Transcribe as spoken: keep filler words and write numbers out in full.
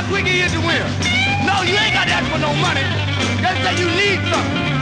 quick he is to win. No, you ain't got to ask for no money. Just say you need something.